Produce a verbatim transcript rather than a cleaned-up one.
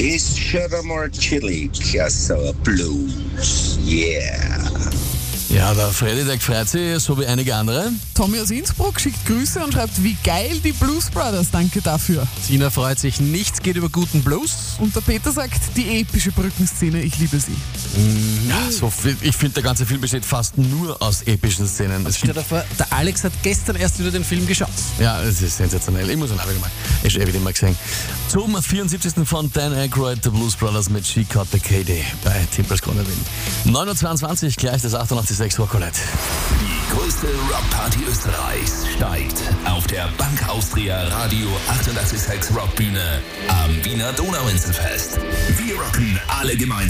It's sugar more chili, Castle Blues. Yeah. Ja, der Freddy freut sich, so wie einige andere. Tommy aus Innsbruck schickt Grüße und schreibt, wie geil die Blues Brothers, danke dafür. Tina freut sich, nichts geht über guten Blues. Und der Peter sagt, die epische Brückenszene, ich liebe sie. Ja, so viel, ich finde, der ganze Film besteht fast nur aus epischen Szenen. Es Stell dir vor, der Alex hat gestern erst wieder den Film geschaut. Ja, es ist sensationell. Ich muss ihn auch wieder mal, ich habe wieder mal gesehen. Zum vierundsiebzigsten von Dan Aykroyd, The Blues Brothers mit She Caught the Katie bei Timpers Krone Wien. neun Uhr zweiundzwanzig, gleich das achtundachtzig Komma sechs Rock'n'Roll. Die größte Rockparty Österreichs steigt auf der Bank Austria Radio achtundachtzig Komma sechs Rockbühne am Wiener Donauinselfest. Wir rocken alle gemeinsam.